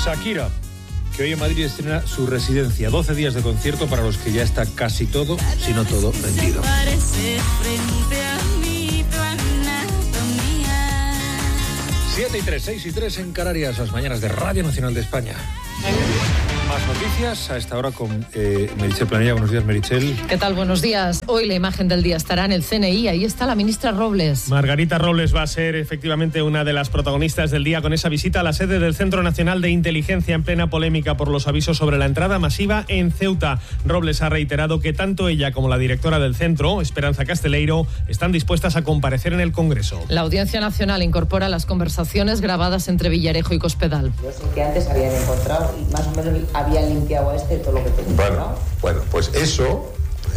Shakira, que hoy en Madrid estrena su residencia. 12 días de concierto para los que ya está casi todo, si no todo, vendido. 7:03, 6:03 en Canarias, las mañanas de Radio Nacional de España. Más noticias a esta hora con Meritxell Planella. Buenos días, Meritxell. ¿Qué tal? Buenos días. Hoy la imagen del día estará en el CNI. Ahí está la ministra Robles. Margarita Robles va a ser efectivamente una de las protagonistas del día con esa visita a la sede del Centro Nacional de Inteligencia en plena polémica por los avisos sobre la entrada masiva en Ceuta. Robles ha reiterado que tanto ella como la directora del centro, Esperanza Casteleiro, están dispuestas a comparecer en el Congreso. La Audiencia Nacional incorpora las conversaciones grabadas entre Villarejo y Cospedal. Yo sé que antes habían encontrado y más o menos habían limpiado todo lo que tenía, ¿no? Bueno, pues eso,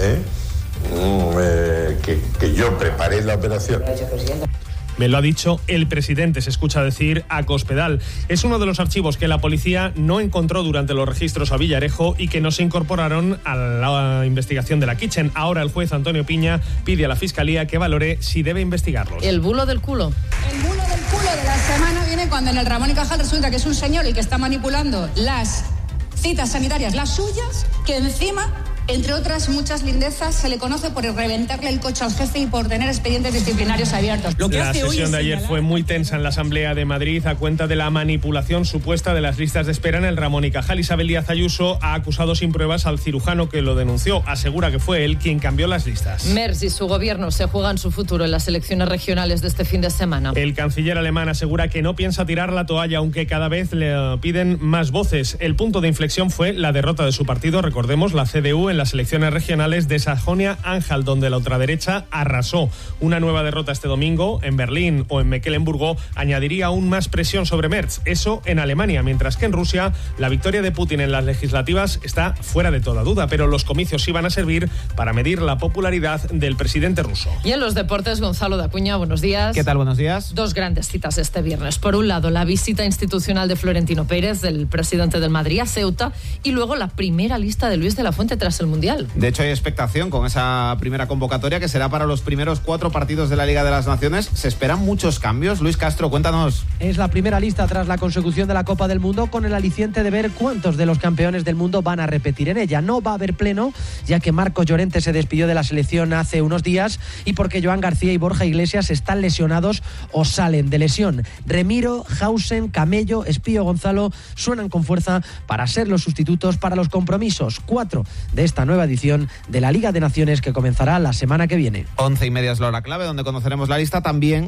que yo preparé la operación. Lo ha hecho el presidente. Me lo ha dicho el presidente, se escucha decir a Cospedal. Es uno de los archivos que la policía no encontró durante los registros a Villarejo y que no se incorporaron a la investigación de la Kitchen. Ahora el juez Antonio Piña pide a la Fiscalía que valore si debe investigarlos. El bulo del culo. El bulo del culo de la semana viene cuando en el Ramón y Cajal resulta que es un señor el que está manipulando las citas sanitarias, las suyas, que encima, entre otras muchas lindezas, se le conoce por reventarle el coche al jefe y por tener expedientes disciplinarios abiertos. La sesión de ayer fue muy tensa en la Asamblea de Madrid a cuenta de la manipulación supuesta de las listas de espera en el Ramón y Cajal. Isabel Díaz Ayuso ha acusado sin pruebas al cirujano que lo denunció. Asegura que fue él quien cambió las listas. Merz y su gobierno se juegan su futuro en las elecciones regionales de este fin de semana. El canciller alemán asegura que no piensa tirar la toalla, aunque cada vez le piden más voces. El punto de inflexión fue la derrota de su partido, recordemos, la CDU, en las elecciones regionales de Sajonia-Anhalt, donde la ultraderecha arrasó. Una nueva derrota este domingo en Berlín o en Mecklemburgo añadiría aún más presión sobre Merz. Eso en Alemania, mientras que en Rusia la victoria de Putin en las legislativas está fuera de toda duda, pero los comicios sí van a servir para medir la popularidad del presidente ruso. Y en los deportes, Gonzalo de Acuña, buenos días. ¿Qué tal? Buenos días. Dos grandes citas este viernes. Por un lado, la visita institucional de Florentino Pérez, del presidente del Madrid, a Ceuta, y luego la primera lista de Luis de la Fuente tras el Mundial. De hecho, hay expectación con esa primera convocatoria que será para los primeros 4 partidos de la Liga de las Naciones. Se esperan muchos cambios. Luis Castro, cuéntanos. Es la primera lista tras la consecución de la Copa del Mundo, con el aliciente de ver cuántos de los campeones del mundo van a repetir en ella. No va a haber pleno, ya que Marcos Llorente se despidió de la selección hace unos días y porque Joan García y Borja Iglesias están lesionados o salen de lesión. Remiro, Hausen, Camello, Espío, Gonzalo suenan con fuerza para ser los sustitutos para los compromisos 4 de esta nueva edición de la Liga de Naciones, que comenzará la semana que viene. 11:30 es la hora clave, donde conoceremos la lista, también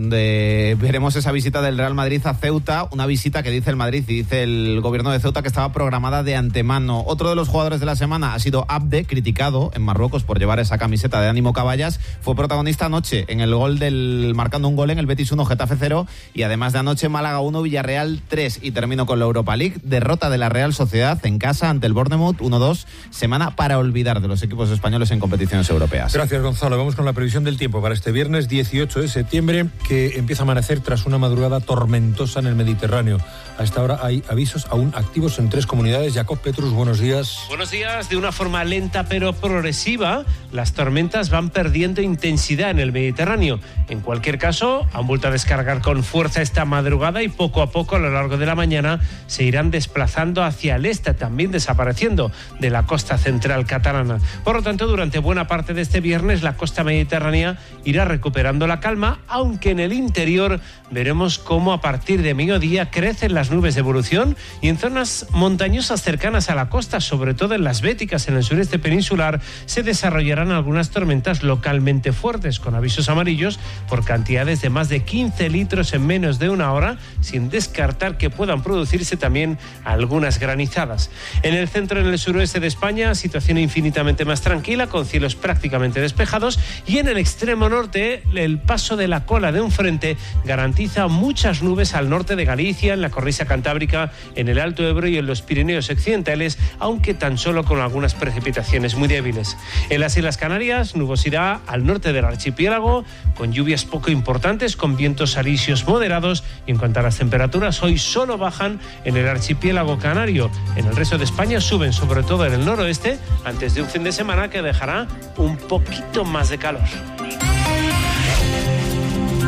donde veremos esa visita del Real Madrid a Ceuta, una visita que dice el Madrid y dice el gobierno de Ceuta que estaba programada de antemano. Otro de los jugadores de la semana ha sido Abde, criticado en Marruecos por llevar esa camiseta de Ánimo Caballas. Fue protagonista anoche en el gol marcando un gol en el Betis 1, Getafe 0, y además de anoche Málaga 1, Villarreal 3. Y termino con la Europa League, derrota de la Real Sociedad en casa ante el Bournemouth 1-2, semana para olvidar de los equipos españoles en competiciones europeas. Gracias, Gonzalo. Vamos con la previsión del tiempo para este viernes 18 de septiembre, que empieza a amanecer tras una madrugada tormentosa en el Mediterráneo. A esta hora hay avisos aún activos en 3 comunidades. Jacob Petrus, buenos días. Buenos días. De una forma lenta pero progresiva, las tormentas van perdiendo intensidad en el Mediterráneo. En cualquier caso, han vuelto a descargar con fuerza esta madrugada y poco a poco a lo largo de la mañana se irán desplazando hacia el este, también desapareciendo de la costa central catalana. Por lo tanto, durante buena parte de este viernes la costa mediterránea irá recuperando la calma, aunque en el interior veremos cómo a partir de mediodía crecen las nubes de evolución y en zonas montañosas cercanas a la costa, sobre todo en las Béticas, en el sureste peninsular, se desarrollarán algunas tormentas localmente fuertes, con avisos amarillos por cantidades de más de 15 litros en menos de una hora, sin descartar que puedan producirse también algunas granizadas. En el centro y en el suroeste de España, situación infinitamente más tranquila, con cielos prácticamente despejados, y en el extremo norte, el paso de la cola de un frente garantiza muchas nubes al norte de Galicia, en la cornisa cantábrica, en el Alto Ebro y en los Pirineos occidentales, aunque tan solo con algunas precipitaciones muy débiles. En las Islas Canarias, nubosidad al norte del archipiélago, con lluvias poco importantes, con vientos alisios moderados, y en cuanto a las temperaturas, hoy solo bajan en el archipiélago canario. En el resto de España suben, sobre todo en el noroeste, antes de un fin de semana que dejará un poquito más de calor.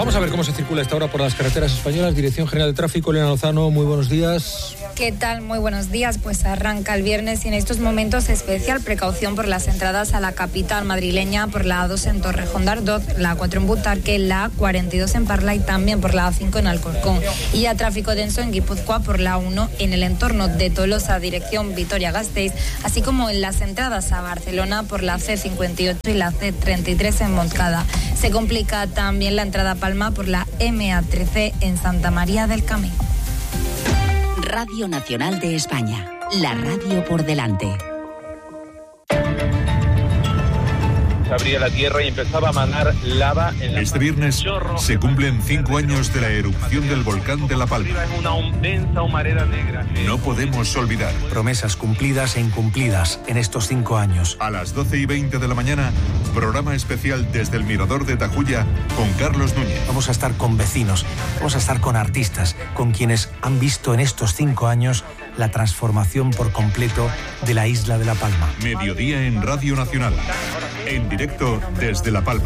Vamos a ver cómo se circula esta hora por las carreteras españolas. Dirección General de Tráfico, Elena Lozano, muy buenos días. ¿Qué tal? Muy buenos días. Pues arranca el viernes y en estos momentos especial precaución por las entradas a la capital madrileña, por la A2 en Torrejón de Ardoz, la A4 en Butarque, la A42 en Parla y también por la A5 en Alcorcón. Y a tráfico denso en Guipúzcoa por la A1 en el entorno de Tolosa, dirección Vitoria-Gasteiz, así como en las entradas a Barcelona por la C58 y la C33 en Montcada. Se complica también la entrada a Palma por la MA13 en Santa María del Camino. Radio Nacional de España, la radio por delante. Se abría la tierra y empezaba a manar lava en la... Este viernes se cumplen 5 años de la erupción del volcán de La Palma. Una densa humareda negra. No podemos olvidar. Promesas cumplidas e incumplidas en estos 5 años. A las 12:20 de la mañana, programa especial desde el Mirador de Tajuya con Carlos Núñez. Vamos a estar con vecinos, vamos a estar con artistas, con quienes han visto en estos 5 años la transformación por completo de la isla de La Palma. Mediodía en Radio Nacional. En directo desde La Palma.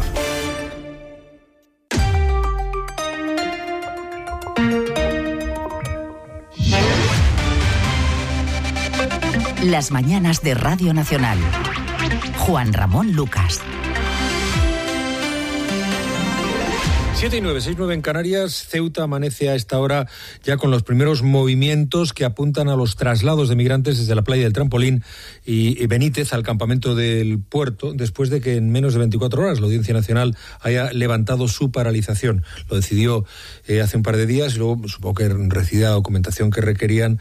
Las mañanas de Radio Nacional. Juan Ramón Lucas. 7:09, 6:09 en Canarias. Ceuta amanece a esta hora ya con los primeros movimientos que apuntan a los traslados de migrantes desde la playa del Trampolín y Benítez al campamento del puerto, después de que en menos de 24 horas la Audiencia Nacional haya levantado su paralización. Lo decidió hace un par de días y luego supongo que recibía la documentación que requerían.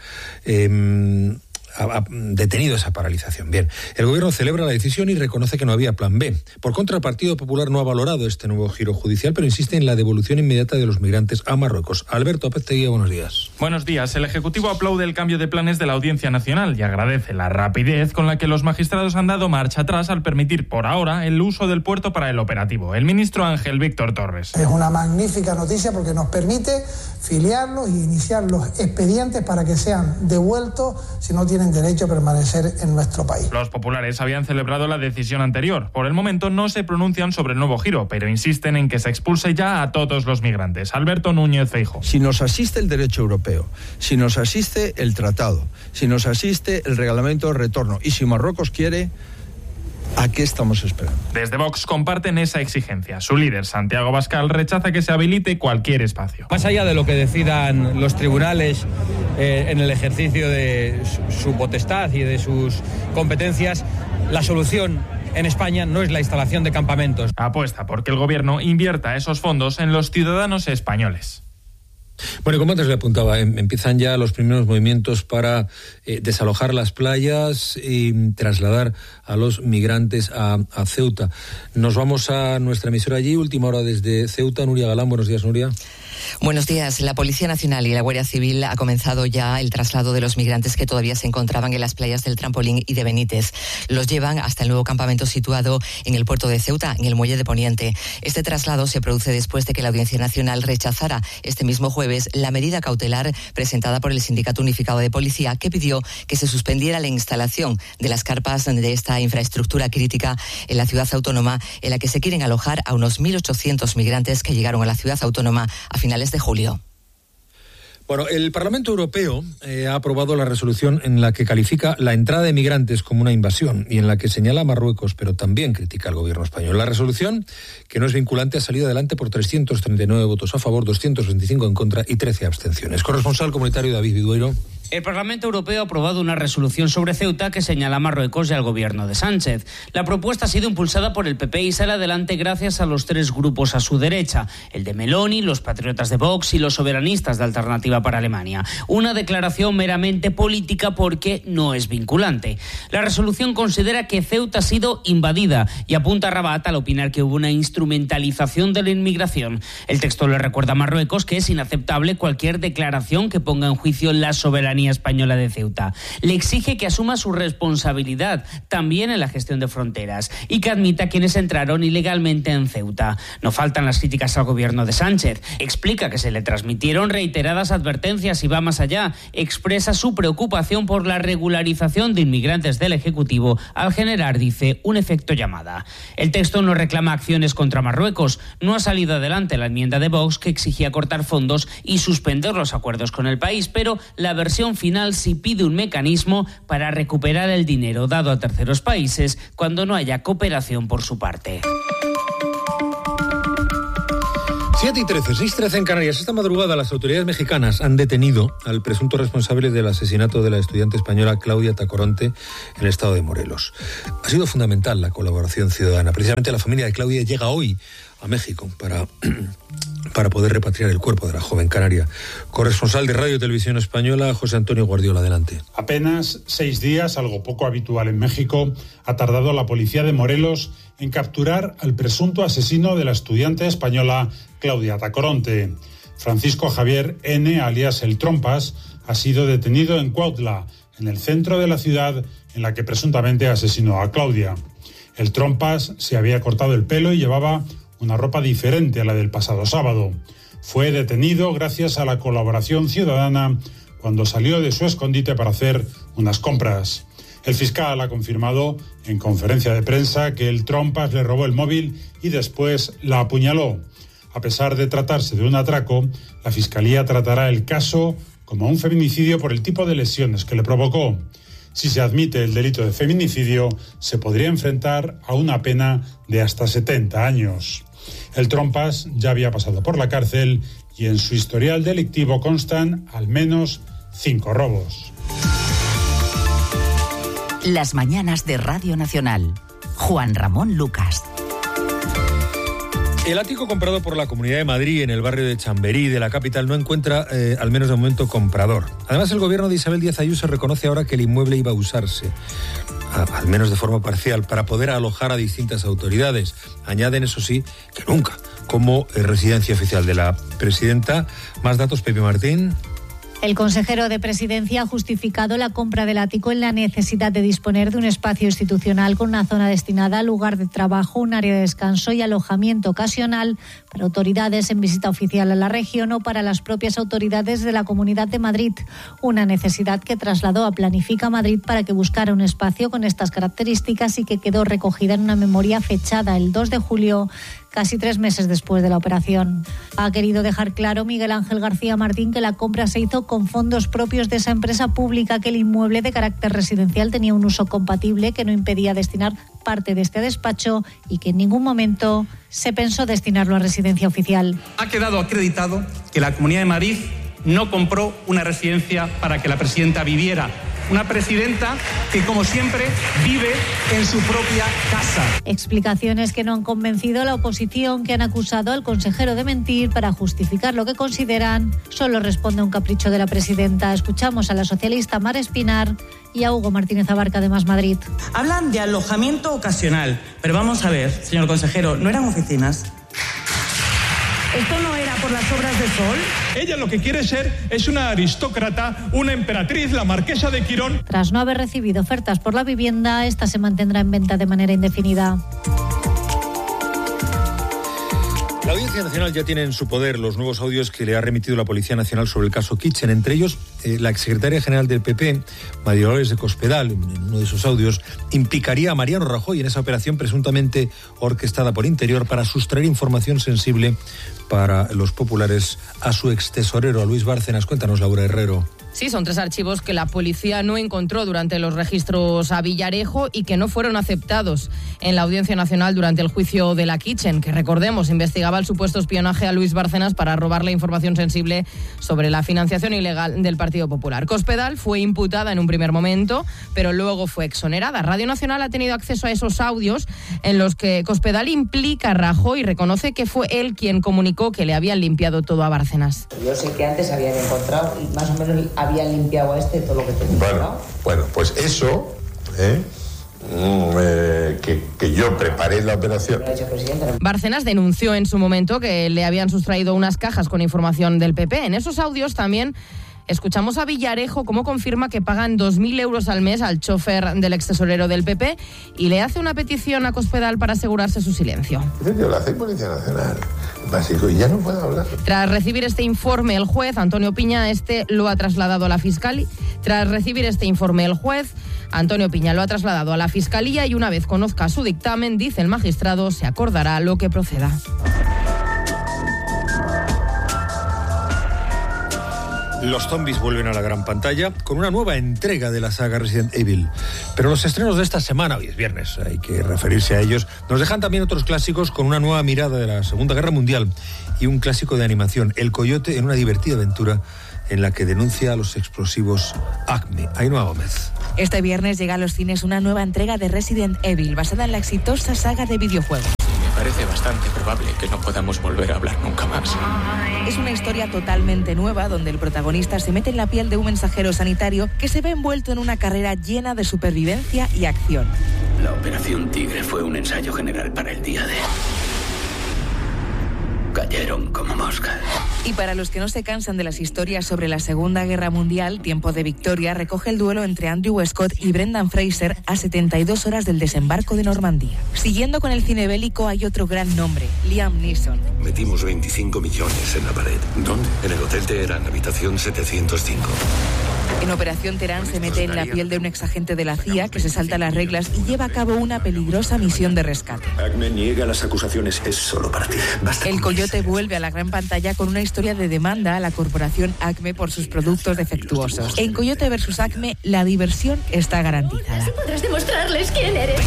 Ha detenido esa paralización. Bien, el gobierno celebra la decisión y reconoce que no había plan B. Por contra, el Partido Popular no ha valorado este nuevo giro judicial, pero insiste en la devolución inmediata de los migrantes a Marruecos. Alberto Apeztegui, buenos días. Buenos días. El Ejecutivo aplaude el cambio de planes de la Audiencia Nacional y agradece la rapidez con la que los magistrados han dado marcha atrás al permitir por ahora el uso del puerto para el operativo. El ministro Ángel Víctor Torres. Es una magnífica noticia porque nos permite filiarlos y iniciar los expedientes para que sean devueltos si no tienen derecho a permanecer en nuestro país. Los populares habían celebrado la decisión anterior. Por el momento no se pronuncian sobre el nuevo giro, pero insisten en que se expulse ya a todos los migrantes. Alberto Núñez Feijóo. Si nos asiste el derecho europeo, si nos asiste el tratado, si nos asiste el reglamento de retorno y si Marruecos quiere, ¿a qué estamos esperando? Desde Vox comparten esa exigencia. Su líder, Santiago Abascal, rechaza que se habilite cualquier espacio. Más allá de lo que decidan los tribunales en el ejercicio de su potestad y de sus competencias, la solución en España no es la instalación de campamentos. Apuesta porque el gobierno invierta esos fondos en los ciudadanos españoles. Bueno, como antes le apuntaba, empiezan ya los primeros movimientos para desalojar las playas y trasladar a los migrantes a Ceuta. Nos vamos a nuestra emisora allí, última hora desde Ceuta. Nuria Galán, buenos días, Nuria. Buenos días. La Policía Nacional y la Guardia Civil ha comenzado ya el traslado de los migrantes que todavía se encontraban en las playas del Trampolín y de Benítez. Los llevan hasta el nuevo campamento situado en el puerto de Ceuta, en el muelle de Poniente. Este traslado se produce después de que la Audiencia Nacional rechazara este mismo jueves la medida cautelar presentada por el Sindicato Unificado de Policía, que pidió que se suspendiera la instalación de las carpas de esta infraestructura crítica en la ciudad autónoma, en la que se quieren alojar a unos 1.800 migrantes que llegaron a la ciudad autónoma a finales de julio. Bueno, el Parlamento Europeo ha aprobado la resolución en la que califica la entrada de migrantes como una invasión y en la que señala a Marruecos, pero también critica al gobierno español. La resolución, que no es vinculante, ha salido adelante por 339 votos a favor, 225 en contra y 13 abstenciones. Corresponsal comunitario David Vidueiro. El Parlamento Europeo ha aprobado una resolución sobre Ceuta que señala a Marruecos y al gobierno de Sánchez. La propuesta ha sido impulsada por el PP y sale adelante gracias a los tres grupos a su derecha, el de Meloni, los patriotas de Vox y los soberanistas de Alternativa para Alemania. Una declaración meramente política porque no es vinculante. La resolución considera que Ceuta ha sido invadida y apunta a Rabat al opinar que hubo una instrumentalización de la inmigración. El texto le recuerda a Marruecos que es inaceptable cualquier declaración que ponga en juicio la soberanía ciudadanía española de Ceuta. Le exige que asuma su responsabilidad también en la gestión de fronteras y que admita a quienes entraron ilegalmente en Ceuta. No faltan las críticas al gobierno de Sánchez. Explica que se le transmitieron reiteradas advertencias y va más allá. Expresa su preocupación por la regularización de inmigrantes del Ejecutivo al generar, dice, un efecto llamada. El texto no reclama acciones contra Marruecos. No ha salido adelante la enmienda de Vox que exigía cortar fondos y suspender los acuerdos con el país, pero la versión final sí pide un mecanismo para recuperar el dinero dado a terceros países cuando no haya cooperación por su parte. 7:13, 6:13 en Canarias. Esta madrugada las autoridades mexicanas han detenido al presunto responsable del asesinato de la estudiante española Claudia Tacoronte en el estado de Morelos. Ha sido fundamental la colaboración ciudadana. Precisamente la familia de Claudia llega hoy a México para poder repatriar el cuerpo de la joven canaria. Corresponsal de Radio y Televisión Española, José Antonio Guardiola, adelante. Apenas 6 días, algo poco habitual en México, ha tardado la policía de Morelos en capturar al presunto asesino de la estudiante española Claudia Tacoronte. Francisco Javier N., alias El Trompas, ha sido detenido en Cuautla, en el centro de la ciudad en la que presuntamente asesinó a Claudia. El Trompas se había cortado el pelo y llevaba una ropa diferente a la del pasado sábado. Fue detenido gracias a la colaboración ciudadana cuando salió de su escondite para hacer unas compras. El fiscal ha confirmado en conferencia de prensa que el Trompas le robó el móvil y después la apuñaló. A pesar de tratarse de un atraco, la Fiscalía tratará el caso como un feminicidio por el tipo de lesiones que le provocó. Si se admite el delito de feminicidio, se podría enfrentar a una pena de hasta 70 años. El Trompas ya había pasado por la cárcel y en su historial delictivo constan al menos 5 robos. Las mañanas de Radio Nacional. Juan Ramón Lucas. El ático comprado por la Comunidad de Madrid en el barrio de Chamberí de la capital no encuentra, al menos de momento, comprador. Además, el gobierno de Isabel Díaz Ayuso reconoce ahora que el inmueble iba a usarse, al menos de forma parcial, para poder alojar a distintas autoridades. Añaden, eso sí, que nunca como residencia oficial de la presidenta. Más datos, Pepe Martín. El consejero de Presidencia ha justificado la compra del ático en la necesidad de disponer de un espacio institucional con una zona destinada al lugar de trabajo, un área de descanso y alojamiento ocasional para autoridades en visita oficial a la región o para las propias autoridades de la Comunidad de Madrid. Una necesidad que trasladó a Planifica Madrid para que buscara un espacio con estas características y que quedó recogida en una memoria fechada el 2 de julio, casi 3 meses después de la operación. Ha querido dejar claro Miguel Ángel García Martín que la compra se hizo con fondos propios de esa empresa pública, que el inmueble de carácter residencial tenía un uso compatible que no impedía destinar parte de este despacho y que en ningún momento se pensó destinarlo a residencia oficial. Ha quedado acreditado que la Comunidad de Madrid no compró una residencia para que la presidenta viviera. Una presidenta que, como siempre, vive en su propia casa. Explicaciones que no han convencido a la oposición, que han acusado al consejero de mentir para justificar lo que consideran solo responde a un capricho de la presidenta. Escuchamos a la socialista Mar Espinar y a Hugo Martínez Abarca de Más Madrid. Hablan de alojamiento ocasional, pero vamos a ver, señor consejero, ¿no eran oficinas? ¿Esto no era por las obras de Sol? Ella lo que quiere ser es una aristócrata, una emperatriz, la marquesa de Quirón. Tras no haber recibido ofertas por la vivienda, esta se mantendrá en venta de manera indefinida. La Audiencia Nacional ya tiene en su poder los nuevos audios que le ha remitido la Policía Nacional sobre el caso Kitchen. Entre ellos, la exsecretaria general del PP, María Dolores de Cospedal, en uno de sus audios, implicaría a Mariano Rajoy en esa operación presuntamente orquestada por Interior para sustraer información sensible para los populares a su extesorero, a Luis Bárcenas. Cuéntanos, Laura Herrero. Sí, son 3 archivos que la policía no encontró durante los registros a Villarejo y que no fueron aceptados en la Audiencia Nacional durante el juicio de la Kitchen, que, recordemos, investigaba el supuesto espionaje a Luis Bárcenas para robarle información sensible sobre la financiación ilegal del Partido Popular. Cospedal fue imputada en un primer momento, pero luego fue exonerada. Radio Nacional ha tenido acceso a esos audios en los que Cospedal implica a Rajoy y reconoce que fue él quien comunicó que le habían limpiado todo a Bárcenas. Yo sé que antes habían encontrado y más o menos habían limpiado a todo lo que tenía, ¿no? Bueno, pues eso, que yo preparé la operación. Bárcenas denunció en su momento que le habían sustraído unas cajas con información del PP. En esos audios también Escuchamos a Villarejo cómo confirma que pagan 2.000 euros al mes al chofer del extesorero del PP y le hace una petición a Cospedal para asegurarse su silencio. Yo la hace Policía Nacional, básico, y ya no puedo hablar. Tras recibir este informe, el juez Antonio Piña lo ha trasladado a la Fiscalía. Tras recibir este informe, el juez Antonio Piña lo ha trasladado a la Fiscalía y una vez conozca su dictamen, dice el magistrado, se acordará lo que proceda. Los zombies vuelven a la gran pantalla con una nueva entrega de la saga Resident Evil. Pero los estrenos de esta semana, hoy es viernes, hay que referirse a ellos, nos dejan también otros clásicos con una nueva mirada de la Segunda Guerra Mundial y un clásico de animación, El Coyote, en una divertida aventura en la que denuncia a los explosivos Acme. Ainhoa Gómez. Este viernes llega a los cines una nueva entrega de Resident Evil, basada en la exitosa saga de videojuegos. Me parece bastante probable que no podamos volver a hablar nunca más. Es una historia totalmente nueva donde el protagonista se mete en la piel de un mensajero sanitario que se ve envuelto en una carrera llena de supervivencia y acción. La Operación Tigre fue un ensayo general para el día D. Cayeron como moscas. Y para los que no se cansan de las historias sobre la Segunda Guerra Mundial, Tiempo de Victoria recoge el duelo entre Andrew Scott y Brendan Fraser a 72 horas del desembarco de Normandía. Siguiendo con el cine bélico hay otro gran nombre, Liam Neeson. Metimos 25 millones en la pared. ¿Dónde? En el Hotel Teherán, habitación 705. En Operación Terán se mete en la piel de un exagente de la CIA que se salta las reglas y lleva a cabo una peligrosa misión de rescate. Acme niega las acusaciones, es solo para ti. Basta. El Coyote vuelve a la gran pantalla con una historia de demanda a la corporación Acme por sus productos defectuosos. En Coyote vs Acme, la diversión está garantizada. Así podrás demostrarles quién eres.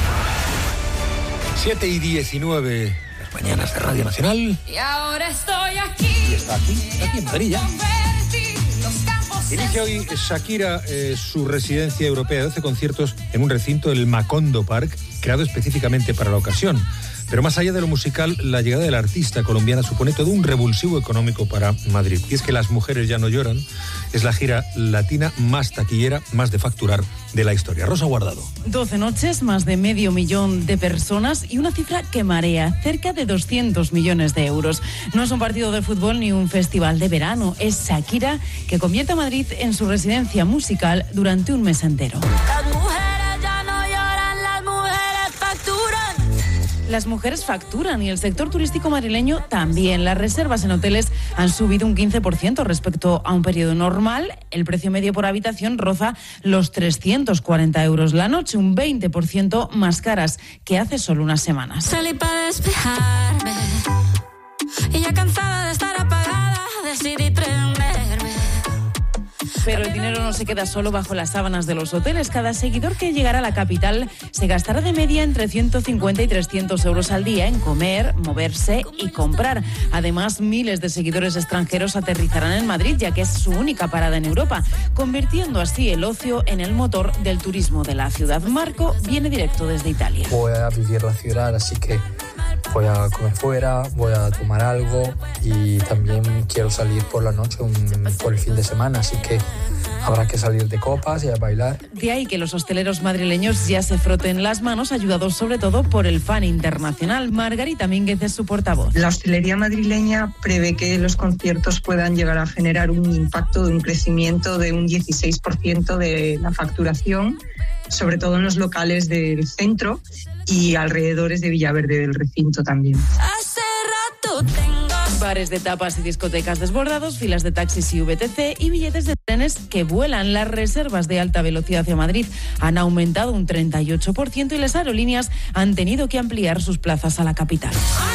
7:19, las mañanas de Radio Nacional. Y ahora estoy aquí. Y está aquí en Madrid ya. Inicia hoy Shakira su residencia europea de 12 conciertos en un recinto, el Macondo Park, creado específicamente para la ocasión. Pero más allá de lo musical, la llegada de la artista colombiana supone todo un revulsivo económico para Madrid. Y es que Las mujeres ya no lloran es la gira latina más taquillera, más de facturar de la historia. Rosa Guardado. 12 noches, más de 500.000 de personas y una cifra que marea, cerca de 200 millones de euros. No es un partido de fútbol ni un festival de verano, es Shakira que convierte a Madrid en su residencia musical durante un mes entero. Las mujeres facturan y el sector turístico madrileño también. Las reservas en hoteles han subido un 15% respecto a un periodo normal. El precio medio por habitación roza los 340 euros la noche, un 20% más caras que hace solo unas semanas. Salí para despejarme y ya cansada de estar apagada, decidí prenderme. Pero el dinero no se queda solo bajo las sábanas de los hoteles. Cada seguidor que llegará a la capital se gastará de media entre 150 y 300 euros al día en comer, moverse y comprar. Además, miles de seguidores extranjeros aterrizarán en Madrid, ya que es su única parada en Europa, convirtiendo así el ocio en el motor del turismo de la ciudad. Marco viene directo desde Italia. Voy a vivir la ciudad, así que voy a comer fuera, voy a tomar algo y también quiero salir por la noche, por el fin de semana, así que habrá que salir de copas y a bailar. De ahí que los hosteleros madrileños ya se froten las manos, ayudados sobre todo por el fan internacional. Margarita Mínguez es su portavoz. La hostelería madrileña prevé que los conciertos puedan llegar a generar un impacto de un crecimiento de un 16% de la facturación, sobre todo en los locales del centro y alrededores de Villaverde del recinto también. Hace rato tengo bares de tapas y discotecas desbordados, filas de taxis y VTC y billetes de trenes que vuelan. Las reservas de alta velocidad hacia Madrid han aumentado un 38% y las aerolíneas han tenido que ampliar sus plazas a la capital.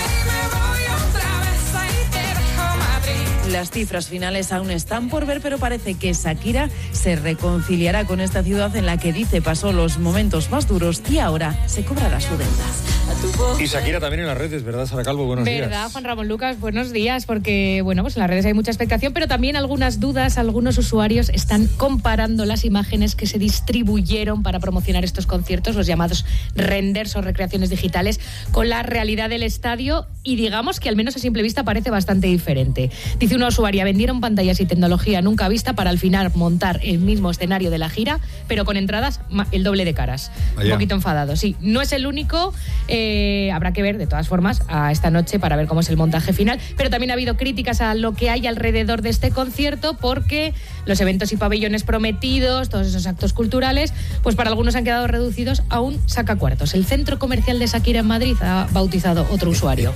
Las cifras finales aún están por ver, pero parece que Shakira se reconciliará con esta ciudad en la que dice pasó los momentos más duros y ahora se cobrará su deuda. Y Shakira también en las redes, ¿verdad, Sara Calvo? Buenos días. ¿Verdad, Juan Ramón Lucas? Buenos días, porque bueno, pues en las redes hay mucha expectación, pero también algunas dudas. Algunos usuarios están comparando las imágenes que se distribuyeron para promocionar estos conciertos, los llamados renders o recreaciones digitales, con la realidad del estadio, y digamos que al menos a simple vista parece bastante diferente. Dice una usuaria: vendieron pantallas y tecnología nunca vista para al final montar el mismo escenario de la gira, pero con entradas el doble de caras. Allá. Un poquito enfadado, sí. No es el único habrá que ver, de todas formas, a esta noche para ver cómo es el montaje final. Pero también ha habido críticas a lo que hay alrededor de este concierto, porque los eventos y pabellones prometidos, todos esos actos culturales, pues para algunos han quedado reducidos a un sacacuartos. El centro comercial de Shakira en Madrid ha bautizado otro usuario.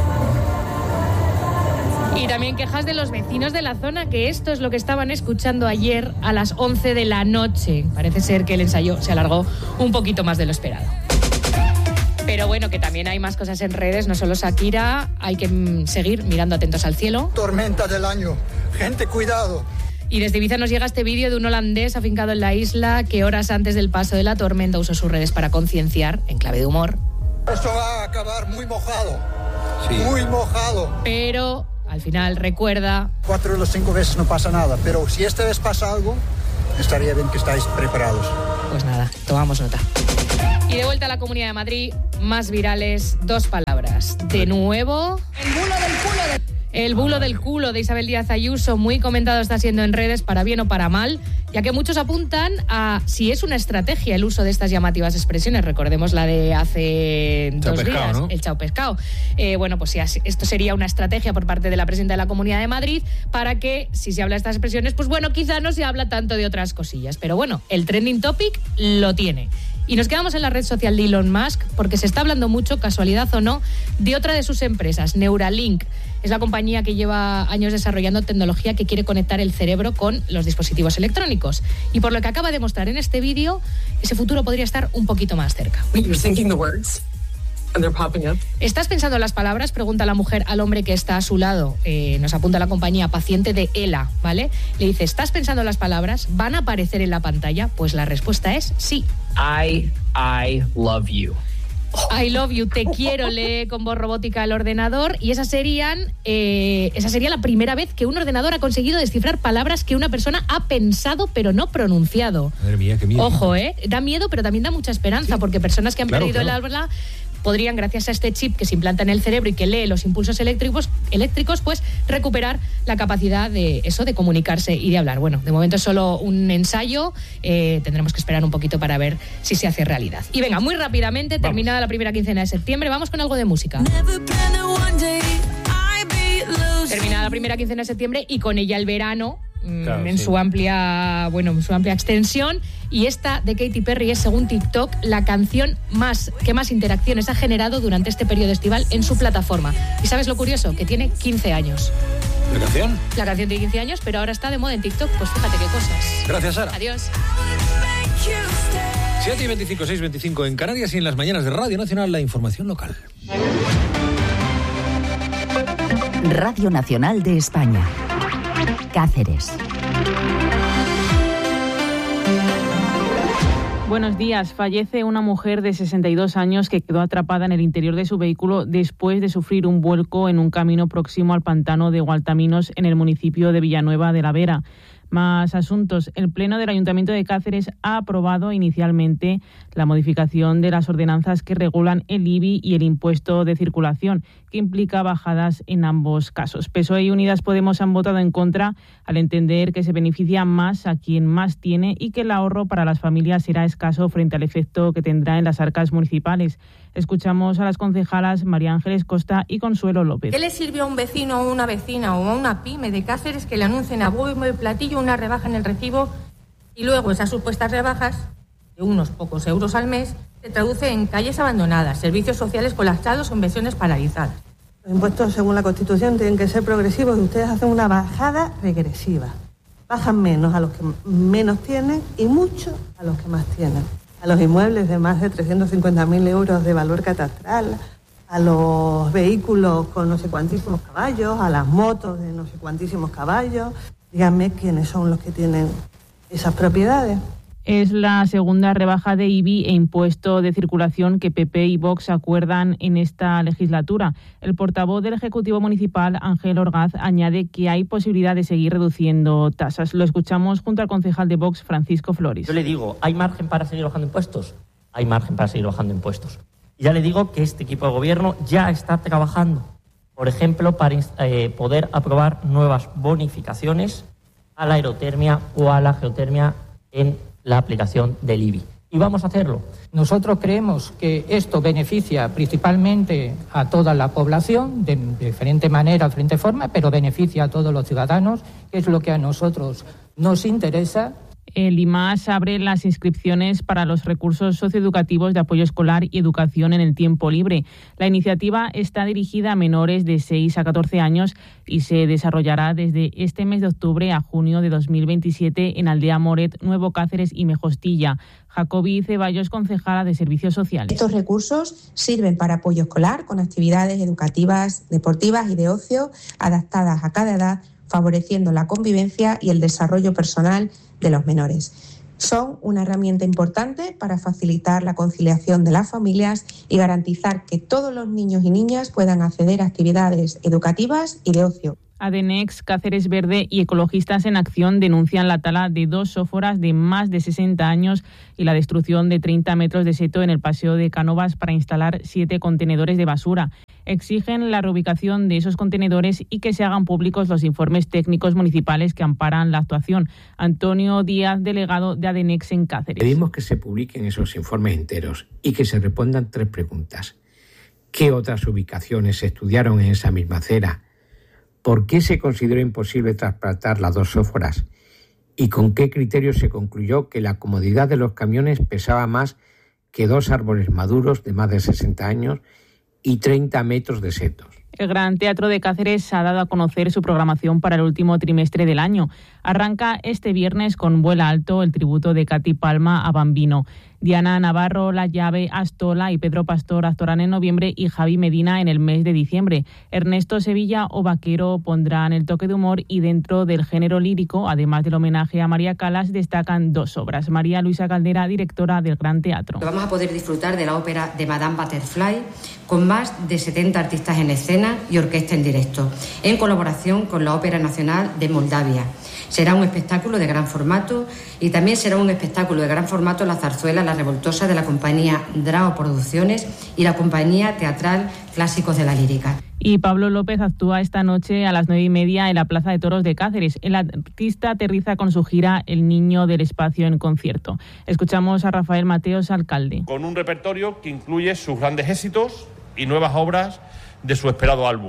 Y también quejas de los vecinos de la zona, que esto es lo que estaban escuchando ayer a las 11 de la noche. Parece ser que el ensayo se alargó un poquito más de lo esperado. Pero bueno, que también hay más cosas en redes, no solo Shakira, hay que seguir mirando atentos al cielo. Tormenta del año, gente, cuidado. Y desde Ibiza nos llega este vídeo de un holandés afincado en la isla que horas antes del paso de la tormenta usó sus redes para concienciar, en clave de humor. Esto va a acabar muy mojado, sí. Muy mojado. Pero al final recuerda... 4 de las 5 veces no pasa nada, pero si esta vez pasa algo, estaría bien que estáis preparados. Pues nada, tomamos nota. Y de vuelta a la Comunidad de Madrid, más virales, 2 palabras. De nuevo... El bulo del culo de... El bulo del culo de Isabel Díaz Ayuso, muy comentado está siendo en redes, para bien o para mal, ya que muchos apuntan a si es una estrategia el uso de estas llamativas expresiones. Recordemos la de hace 2 días, ¿no? El chao pescado. Bueno, pues sí, esto sería una estrategia por parte de la presidenta de la Comunidad de Madrid para que, si se habla de estas expresiones, pues bueno, quizá no se habla tanto de otras cosillas. Pero bueno, el trending topic lo tiene. Y nos quedamos en la red social de Elon Musk porque se está hablando mucho, casualidad o no, de otra de sus empresas, Neuralink. Es la compañía que lleva años desarrollando tecnología que quiere conectar el cerebro con los dispositivos electrónicos. Y por lo que acaba de mostrar en este vídeo, ese futuro podría estar un poquito más cerca. ¿Estás pensando en las palabras? Pregunta la mujer al hombre que está a su lado. Nos apunta la compañía, paciente de ELA, ¿vale? Le dice, ¿estás pensando en las palabras? ¿Van a aparecer en la pantalla? Pues la respuesta es sí. I love you. I love you, te quiero, lee con voz robótica el ordenador. Y esa sería la primera vez que un ordenador ha conseguido descifrar palabras que una persona ha pensado pero no pronunciado. Madre mía, qué miedo. Ojo, da miedo, pero también da mucha esperanza, porque personas que han perdido el habla podrían, gracias a este chip que se implanta en el cerebro y que lee los impulsos eléctricos, pues recuperar la capacidad de eso, de comunicarse y de hablar. Bueno, de momento es solo un ensayo, tendremos que esperar un poquito para ver si se hace realidad. Y venga, muy rápidamente, terminada la primera quincena de septiembre, vamos con algo de música. Terminada la primera quincena de septiembre y con ella el verano, claro, en su amplia extensión. Y esta de Katy Perry es, según TikTok, la canción que más interacciones ha generado durante este periodo estival en su plataforma. ¿Y sabes lo curioso? Que tiene 15 años. ¿La canción? La canción tiene 15 años, pero ahora está de moda en TikTok. Pues fíjate qué cosas. Gracias, Sara. Adiós. 7:25, 6:25 en Canarias, y en las mañanas de Radio Nacional la información local. Radio Nacional de España. Cáceres. Buenos días. Fallece una mujer de 62 años que quedó atrapada en el interior de su vehículo después de sufrir un vuelco en un camino próximo al pantano de Gualtaminos, en el municipio de Villanueva de la Vera. Más asuntos. El Pleno del Ayuntamiento de Cáceres ha aprobado inicialmente la modificación de las ordenanzas que regulan el IBI y el impuesto de circulación, que implica bajadas en ambos casos. PSOE y Unidas Podemos han votado en contra al entender que se beneficia más a quien más tiene y que el ahorro para las familias será escaso frente al efecto que tendrá en las arcas municipales. Escuchamos a las concejalas María Ángeles Costa y Consuelo López. ¿Qué le sirve a un vecino o una vecina o a una pyme de Cáceres que le anuncien a bombo y platillo una rebaja en el recibo y luego esas supuestas rebajas de unos pocos euros al mes se traduce en calles abandonadas, servicios sociales colapsados o inversiones paralizadas? Los impuestos, según la Constitución, tienen que ser progresivos y ustedes hacen una bajada regresiva. Bajan menos a los que menos tienen y mucho a los que más tienen. A los inmuebles de más de 350.000 euros de valor catastral, a los vehículos con no sé cuantísimos caballos, a las motos de no sé cuantísimos caballos. Díganme quiénes son los que tienen esas propiedades. Es la segunda rebaja de IBI e impuesto de circulación que PP y Vox acuerdan en esta legislatura. El portavoz del Ejecutivo Municipal, Ángel Orgaz, añade que hay posibilidad de seguir reduciendo tasas. Lo escuchamos junto al concejal de Vox, Francisco Flores. Yo le digo, ¿hay margen para seguir bajando impuestos? Hay margen para seguir bajando impuestos. Y ya le digo que este equipo de gobierno ya está trabajando, por ejemplo, para poder aprobar nuevas bonificaciones a la aerotermia o a la geotermia en la aplicación del IBI. Y vamos a hacerlo. Nosotros creemos que esto beneficia principalmente a toda la población, de diferente manera, de diferente forma, pero beneficia a todos los ciudadanos, que es lo que a nosotros nos interesa. El IMAS abre las inscripciones para los recursos socioeducativos de apoyo escolar y educación en el tiempo libre. La iniciativa está dirigida a menores de 6 a 14 años y se desarrollará desde este mes de octubre a junio de 2027 en Aldea Moret, Nuevo Cáceres y Mejostilla. Jacobi Ceballos, concejala de Servicios Sociales. Estos recursos sirven para apoyo escolar con actividades educativas, deportivas y de ocio adaptadas a cada edad, favoreciendo la convivencia y el desarrollo personal de los menores. Son una herramienta importante para facilitar la conciliación de las familias y garantizar que todos los niños y niñas puedan acceder a actividades educativas y de ocio. Adenex, Cáceres Verde y Ecologistas en Acción denuncian la tala de 2 sóforas de más de 60 años y la destrucción de 30 metros de seto en el Paseo de Cánovas para instalar 7 contenedores de basura. Exigen la reubicación de esos contenedores y que se hagan públicos los informes técnicos municipales que amparan la actuación. Antonio Díaz, delegado de Adenex en Cáceres. Pedimos que se publiquen esos informes enteros y que se respondan 3 preguntas. ¿Qué otras ubicaciones se estudiaron en esa misma acera? ¿Por qué se consideró imposible trasplantar las 2 sóforas? ¿Y con qué criterio se concluyó que la comodidad de los camiones pesaba más que 2 árboles maduros de más de 60 años y 30 metros de setos? El Gran Teatro de Cáceres ha dado a conocer su programación para el último trimestre del año. Arranca este viernes con Vuela Alto, el tributo de Katy Palma a Bambino. Diana Navarro, La Llave, Astola y Pedro Pastor actuarán en noviembre y Javi Medina en el mes de diciembre. Ernesto Sevilla o Vaquero pondrán el toque de humor y dentro del género lírico, además del homenaje a María Callas, destacan 2 obras. María Luisa Caldera, directora del Gran Teatro. Vamos a poder disfrutar de la ópera de Madame Butterfly con más de 70 artistas en escena y orquesta en directo, en colaboración con la Ópera Nacional de Moldavia. Será un espectáculo de gran formato y también será un espectáculo de gran formato la zarzuela La Revoltosa de la compañía Drao Producciones y la compañía teatral Clásicos de la Lírica. Y Pablo López actúa esta noche a las 9:30 en la Plaza de Toros de Cáceres. El artista aterriza con su gira El Niño del Espacio en concierto. Escuchamos a Rafael Mateos, alcalde. Con un repertorio que incluye sus grandes éxitos y nuevas obras de su esperado álbum.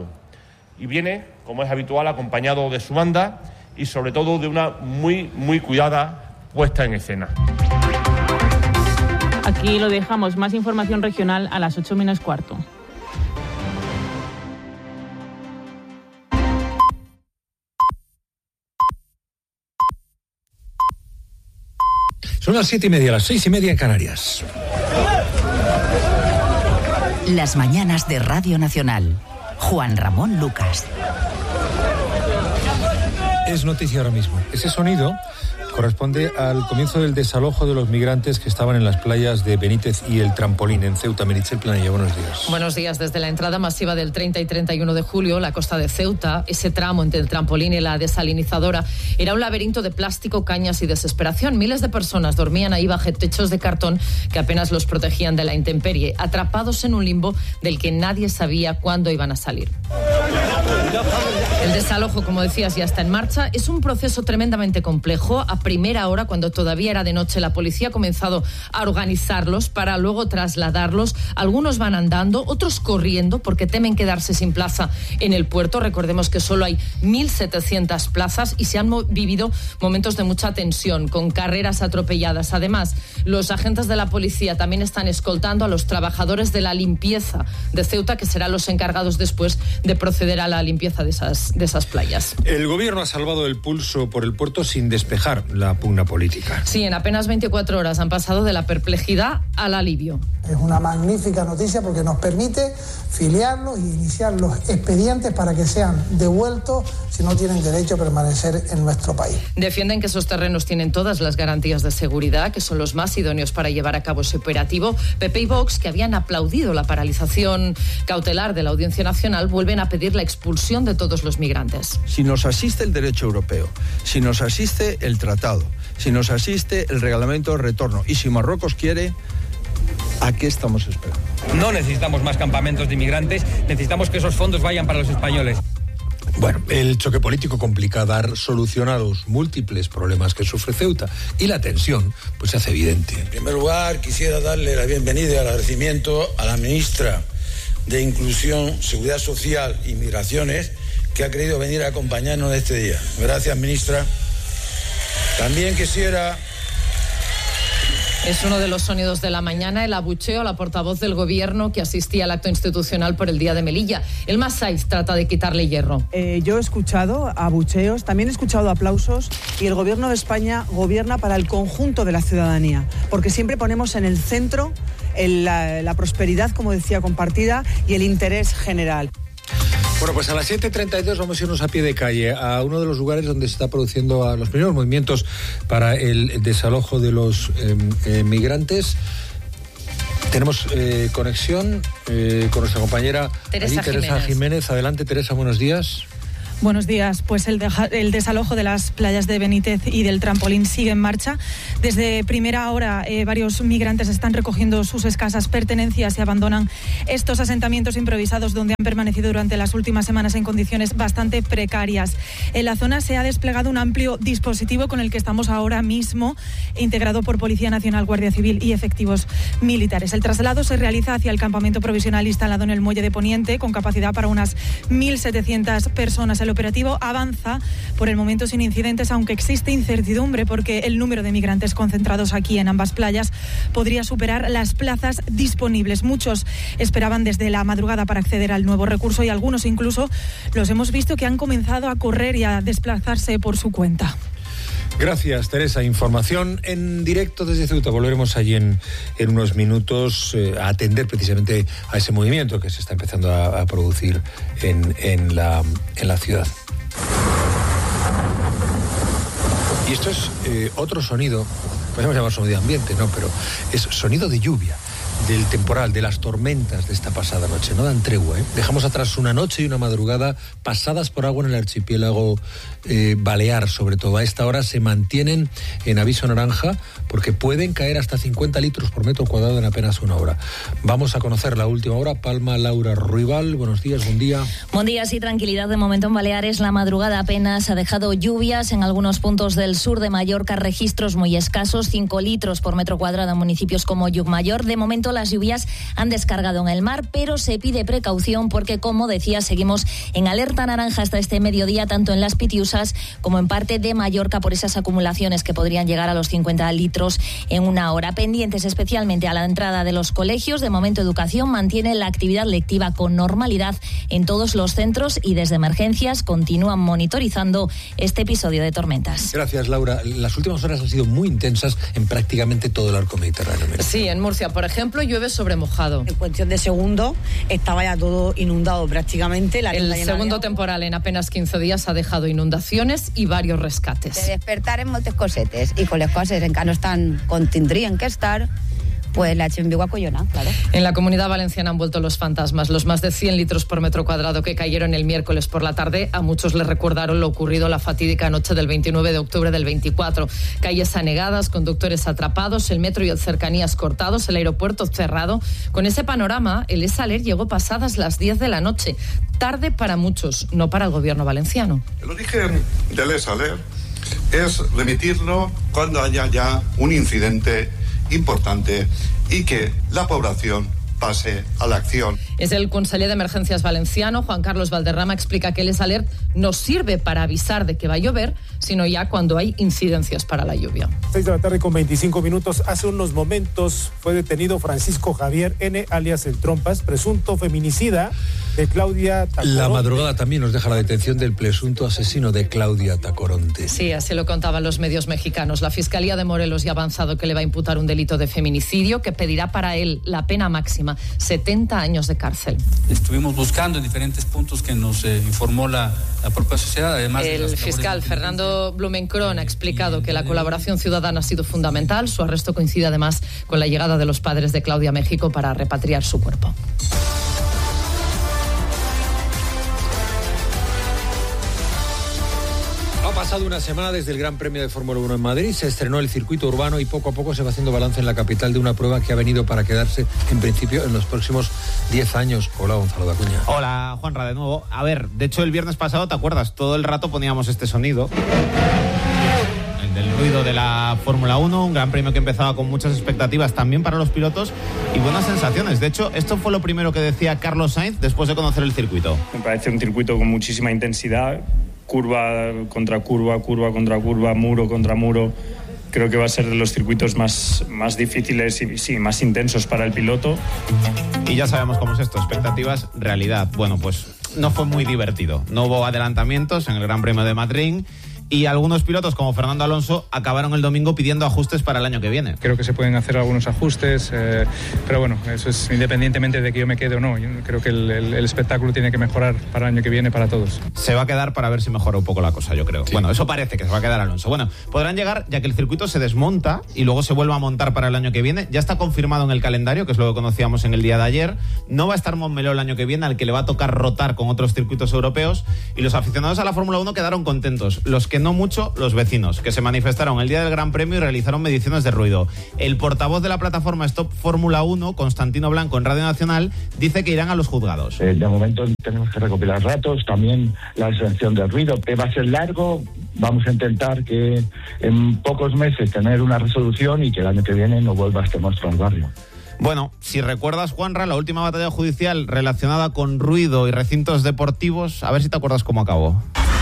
Y viene, como es habitual, acompañado de su banda y sobre todo de una muy cuidada puesta en escena. Aquí lo dejamos. Más información regional a las 8:15. Son las 7:30, las 6:30 en Canarias. Las mañanas de Radio Nacional. Juan Ramón Lucas. Es noticia ahora mismo. Ese sonido corresponde al comienzo del desalojo de los migrantes que estaban en las playas de Benítez y El Trampolín, en Ceuta. Meritxell Planella, buenos días. Buenos días. Desde la entrada masiva del 30 y 31 de julio, la costa de Ceuta, ese tramo entre El Trampolín y la desalinizadora, era un laberinto de plástico, cañas y desesperación. Miles de personas dormían ahí bajo techos de cartón que apenas los protegían de la intemperie, atrapados en un limbo del que nadie sabía cuándo iban a salir. El desalojo, como decías, ya está en marcha. Es un proceso tremendamente complejo. A primera hora, cuando todavía era de noche, la policía ha comenzado a organizarlos para luego trasladarlos. Algunos van andando, otros corriendo porque temen quedarse sin plaza en el puerto. Recordemos que solo hay 1.700 plazas y se han vivido momentos de mucha tensión, con carreras atropelladas. Además, los agentes de la policía también están escoltando a los trabajadores de la limpieza de Ceuta, que serán los encargados después de proceder a la limpieza de esas playas. El gobierno ha salvado el pulso por el puerto sin despejar la pugna política. Sí, en apenas 24 horas han pasado de la perplejidad al alivio. Es una magnífica noticia porque nos permite filiarlos y iniciar los expedientes para que sean devueltos si no tienen derecho a permanecer en nuestro país. Defienden que esos terrenos tienen todas las garantías de seguridad, que son los más idóneos para llevar a cabo ese operativo. PP y Vox, que habían aplaudido la paralización cautelar de la Audiencia Nacional, vuelven a pedir la expulsión de todos los migrantes. Si nos asiste el derecho europeo, si nos asiste el tratado, si nos asiste el reglamento de retorno y si Marruecos quiere, ¿a qué estamos esperando? No necesitamos más campamentos de inmigrantes, necesitamos que esos fondos vayan para los españoles. Bueno, el choque político complica dar solución a los múltiples problemas que sufre Ceuta y la tensión pues se hace evidente. En primer lugar, quisiera darle la bienvenida y el agradecimiento a la ministra de Inclusión, Seguridad Social y Migraciones, que ha querido venir a acompañarnos en este día. Gracias, ministra. También quisiera... Es uno de los sonidos de la mañana, el abucheo a la portavoz del Gobierno que asistía al acto institucional por el Día de Melilla. Elma Saiz trata de quitarle hierro. Yo he escuchado abucheos, también he escuchado aplausos, y el Gobierno de España gobierna para el conjunto de la ciudadanía, porque siempre ponemos en el centro la prosperidad, como decía, compartida y el interés general. Bueno, pues a las 7:32 vamos a irnos a pie de calle a uno de los lugares donde se está produciendo los primeros movimientos para el desalojo de los migrantes. Tenemos conexión con nuestra compañera Teresa Jiménez. Adelante, Teresa, buenos días. Buenos días. Pues el desalojo de las playas de Benítez y del Trampolín sigue en marcha. Desde primera hora varios migrantes están recogiendo sus escasas pertenencias y abandonan estos asentamientos improvisados donde han permanecido durante las últimas semanas en condiciones bastante precarias. En la zona se ha desplegado un amplio dispositivo con el que estamos ahora mismo, integrado por Policía Nacional, Guardia Civil y efectivos militares. El traslado se realiza hacia el campamento provisional instalado en el Muelle de Poniente, con capacidad para unas 1.700 personas. El operativo avanza por el momento sin incidentes, aunque existe incertidumbre porque el número de migrantes concentrados aquí en ambas playas podría superar las plazas disponibles. Muchos esperaban desde la madrugada para acceder al nuevo recurso y algunos incluso los hemos visto que han comenzado a correr y a desplazarse por su cuenta. Gracias, Teresa. Información en directo desde Ceuta. Volveremos allí en unos minutos a atender precisamente a ese movimiento que se está empezando a producir en la ciudad. Y esto es otro sonido, podemos llamar sonido de ambiente, ¿no? Pero es sonido de lluvia, del temporal, de las tormentas de esta pasada noche. No dan tregua, ¿eh? Dejamos atrás una noche y una madrugada pasadas por agua en el archipiélago balear, sobre todo. A esta hora se mantienen en aviso naranja porque pueden caer hasta 50 litros por metro cuadrado en apenas una hora. Vamos a conocer la última hora. Palma Laura Ruibal, buenos días, buen día. Buen día, sí, tranquilidad de momento en Baleares. La madrugada apenas ha dejado lluvias en algunos puntos del sur de Mallorca, registros muy escasos, 5 litros por metro cuadrado en municipios como Llucmayor. De momento las lluvias han descargado en el mar, pero se pide precaución porque, como decía, seguimos en alerta naranja hasta este mediodía, tanto en las Pitiusas como en parte de Mallorca, por esas acumulaciones que podrían llegar a los 50 litros en una hora. Pendientes especialmente a la entrada de los colegios. De momento, Educación mantiene la actividad lectiva con normalidad en todos los centros y desde Emergencias continúan monitorizando este episodio de tormentas. Gracias, Laura. Las últimas horas han sido muy intensas en prácticamente todo el arco mediterráneo. Sí, en Murcia, por ejemplo, llueve sobre mojado. En cuestión de segundos estaba ya todo inundado prácticamente. El segundo temporal en apenas 15 días ha dejado inundaciones y varios rescates. De despertar en moltes cosetes y con las cosas en que no están con tendrían que estar, pues la Chimbigo acollona, claro. En la Comunidad Valenciana han vuelto los fantasmas. Los más de 100 litros por metro cuadrado que cayeron el miércoles por la tarde, a muchos les recordaron lo ocurrido la fatídica noche del 29 de octubre del 24. Calles anegadas, conductores atrapados, el metro y el cercanías cortados, el aeropuerto cerrado. Con ese panorama, el ESALER llegó pasadas las 10 de la noche. Tarde para muchos, no para el gobierno valenciano. El origen del ESALER es remitirlo cuando haya ya un incidente importante y que la población pase a la acción. Es el conseller de Emergencias valenciano, Juan Carlos Valderrama, explica que el ESALER no sirve para avisar de que va a llover, sino ya cuando hay incidencias para la lluvia. 6 de la tarde con 25 minutos. Hace unos momentos fue detenido Francisco Javier N., alias El Trompas, presunto feminicida de Claudia Tacoronte. La madrugada también nos deja la detención del presunto asesino de Claudia Tacoronte. Sí, así lo contaban los medios mexicanos. La Fiscalía de Morelos ya ha avanzado que le va a imputar un delito de feminicidio que pedirá para él la pena máxima, 70 años de cárcel. Estuvimos buscando en diferentes puntos que nos informó la propia sociedad. Además, el fiscal Fernando Blumenkron ha explicado que la colaboración ciudadana ha sido fundamental. Su arresto coincide además con la llegada de los padres de Claudia a México para repatriar su cuerpo. pasado una semana desde el Gran Premio de Fórmula 1 en Madrid, se estrenó el circuito urbano y poco a poco se va haciendo balance en la capital de una prueba que ha venido para quedarse, en principio, en los próximos 10 años. Hola, Gonzalo Dacuña. Hola, Juanra, de nuevo. A ver, de hecho, el viernes pasado, ¿te acuerdas? Todo el rato poníamos este sonido, el del ruido de la Fórmula 1, un Gran Premio que empezaba con muchas expectativas también para los pilotos y buenas sensaciones. De hecho, esto fue lo primero que decía Carlos Sainz después de conocer el circuito. Me parece un circuito con muchísima intensidad, curva contra curva, curva contra curva, muro contra muro. Creo que va a ser de los circuitos más difíciles y sí, más intensos para el piloto. Y ya sabemos cómo es esto, expectativas, realidad. Bueno, pues no fue muy divertido. No hubo adelantamientos en el Gran Premio de Madrid y algunos pilotos como Fernando Alonso acabaron el domingo pidiendo ajustes para el año que viene. Creo que se pueden hacer algunos ajustes, pero bueno, eso es independientemente de que yo me quede o no. Yo creo que el espectáculo tiene que mejorar para el año que viene para todos. Se va a quedar para ver si mejora un poco la cosa, yo creo. Sí. Bueno, eso parece que se va a quedar Alonso. Bueno, podrán llegar ya que el circuito se desmonta y luego se vuelve a montar para el año que viene. Ya está confirmado en el calendario, que es lo que conocíamos en el día de ayer. No va a estar Montmeló el año que viene, al que le va a tocar rotar con otros circuitos europeos. Y los aficionados a la Fórmula 1 quedaron contentos. Los que no mucho, los vecinos, que se manifestaron el día del Gran Premio y realizaron mediciones de ruido. El portavoz de la plataforma Stop Fórmula 1, Constantino Blanco, en Radio Nacional, dice que irán a los juzgados. De momento tenemos que recopilar datos, también la exención del ruido. Va a ser largo, vamos a intentar que en pocos meses tener una resolución y que el año que viene no vuelva este monstruo al barrio. Bueno, si recuerdas, Juanra, la última batalla judicial relacionada con ruido y recintos deportivos, a ver si te acuerdas cómo acabó.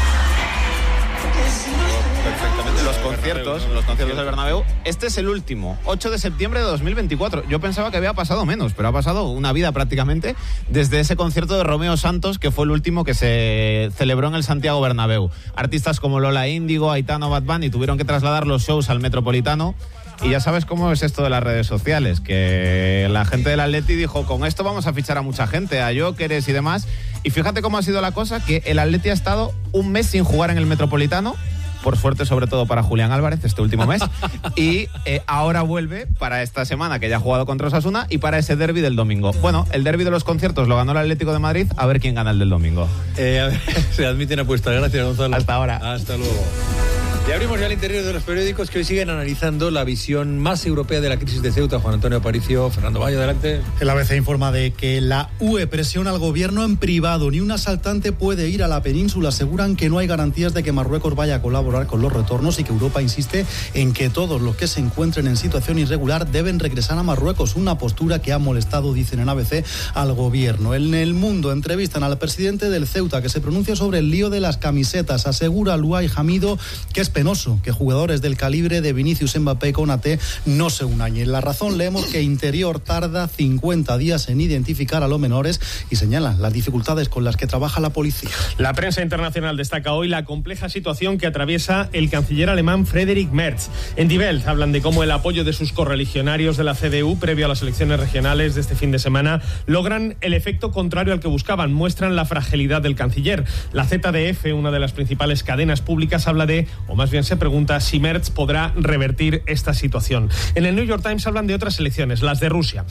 Los conciertos del Bernabéu. Este es el último, 8 de septiembre de 2024. Yo pensaba que había pasado menos, pero ha pasado una vida prácticamente desde ese concierto de Romeo Santos, que fue el último que se celebró en el Santiago Bernabéu. Artistas como Lola Índigo, Aitana o Bad Bunny tuvieron que trasladar los shows al Metropolitano. Y ya sabes cómo es esto de las redes sociales, que la gente del Atleti dijo, con esto vamos a fichar a mucha gente, a Jóqueres y demás. Y fíjate cómo ha sido la cosa, que el Atleti ha estado un mes sin jugar en el Metropolitano, por suerte sobre todo para Julián Álvarez este último mes, y ahora vuelve para esta semana que ya ha jugado contra Osasuna y para ese derbi del domingo. Bueno, el derbi de los conciertos lo ganó el Atlético de Madrid, a ver quién gana el del domingo. A ver, se admiten apuestas. Gracias, Gonzalo. Hasta ahora. Hasta luego. Y abrimos ya el interior de los periódicos que hoy siguen analizando la visión más europea de la crisis de Ceuta. Juan Antonio Aparicio, Fernando Bayo, adelante. El ABC informa de que la UE presiona al gobierno en privado. Ni un asaltante puede ir a la península. Aseguran que no hay garantías de que Marruecos vaya a colaborar con los retornos y que Europa insiste en que todos los que se encuentren en situación irregular deben regresar a Marruecos. Una postura que ha molestado, dicen en ABC, al gobierno. En El Mundo entrevistan al presidente del Ceuta, que se pronuncia sobre el lío de las camisetas. Asegura Luay Hamido que es penoso que jugadores del calibre de Vinicius, Mbappé y Konaté no se unan. Y en La Razón leemos que Interior tarda 50 días en identificar a los menores y señalan las dificultades con las que trabaja la policía. La prensa internacional destaca hoy la compleja situación que atraviesa el canciller alemán Friedrich Merz. En Die Welt hablan de cómo el apoyo de sus correligionarios de la CDU previo a las elecciones regionales de este fin de semana logran el efecto contrario al que buscaban. Muestran la fragilidad del canciller. La ZDF, una de las principales cadenas públicas, habla de, o más bien se pregunta, si Merz podrá revertir esta situación. En el New York Times hablan de otras elecciones, las de Rusia.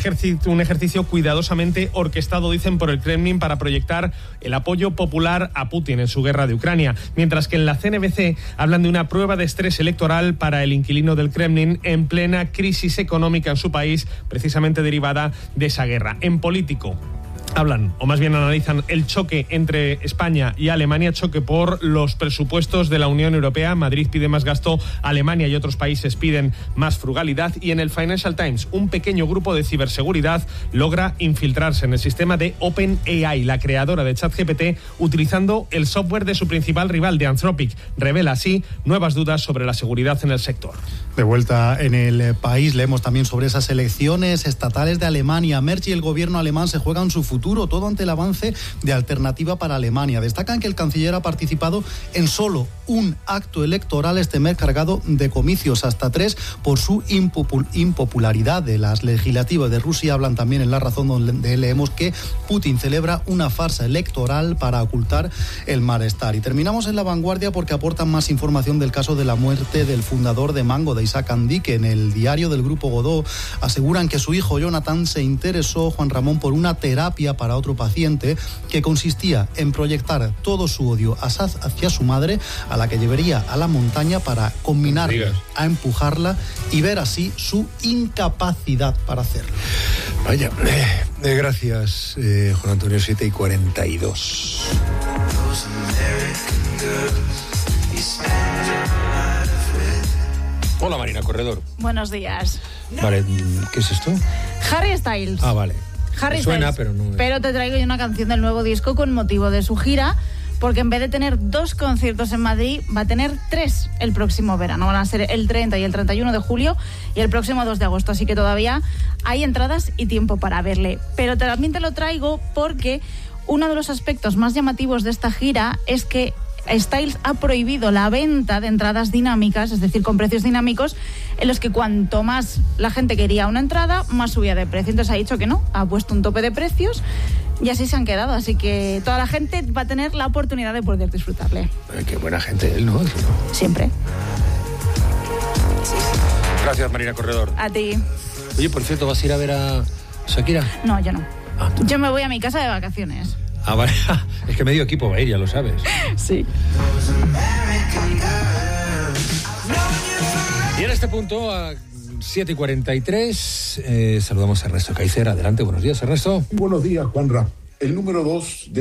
Un ejercicio cuidadosamente orquestado, dicen, por el Kremlin para proyectar el apoyo popular a Putin en su guerra de Ucrania. Mientras que en la CNBC hablan de una prueba de estrés electoral para el inquilino del Kremlin en plena crisis económica en su país, precisamente derivada de esa guerra. En Político hablan, o más bien analizan, el choque entre España y Alemania, choque por los presupuestos de la Unión Europea. Madrid pide más gasto, Alemania y otros países piden más frugalidad. Y en el Financial Times, un pequeño grupo de ciberseguridad logra infiltrarse en el sistema de OpenAI, la creadora de ChatGPT, utilizando el software de su principal rival, de Anthropic. Revela así nuevas dudas sobre la seguridad en el sector. De vuelta en El País, leemos también sobre esas elecciones estatales de Alemania. Merz y el gobierno alemán se juegan su futuro, todo ante el avance de Alternativa para Alemania. Destacan que el canciller ha participado en solo un acto electoral este mes cargado de comicios, hasta 3, por su impopularidad. De las legislativas de Rusia hablan también en La Razón, donde leemos que Putin celebra una farsa electoral para ocultar el malestar. Y terminamos en La Vanguardia porque aportan más información del caso de la muerte del fundador de Mango, de Isaac Andique. En el diario del Grupo Godó aseguran que su hijo Jonathan se interesó, Juan Ramón, por una terapia día para otro paciente, que consistía en proyectar todo su odio hacia su madre, a la que llevaría a la montaña para combinarla, a empujarla y ver así su incapacidad para hacerlo. Vaya, gracias, Juan Antonio. 7:42. Hola, Marina Corredor. Buenos días. Vale, ¿qué es esto? Harry Styles. Ah, vale. Harry Suena, Styles. pero no. Pero te traigo yo una canción del nuevo disco con motivo de su gira, porque en vez de tener 2 conciertos en Madrid, va a tener 3 el próximo verano. Van a ser el 30 y el 31 de julio y el próximo 2 de agosto. Así que todavía hay entradas y tiempo para verle. Pero también te lo traigo porque uno de los aspectos más llamativos de esta gira es que Styles ha prohibido la venta de entradas dinámicas, es decir, con precios dinámicos, en los que cuanto más la gente quería una entrada, más subía de precio. Entonces ha dicho que no, ha puesto un tope de precios y así se han quedado. Así que toda la gente va a tener la oportunidad de poder disfrutarle. Qué buena gente él, ¿no? Siempre. Gracias, Marina Corredor. A ti. Oye, por cierto, ¿vas a ir a ver a Shakira? No, yo no. Yo me voy a mi casa de vacaciones. Ah, vale. Es que medio equipo va a ir, ya lo sabes. Sí. Y en este punto, a 7:43, saludamos a Ernesto Caicer. Adelante, buenos días, Ernesto. Buenos días, Juanra. El número 2 de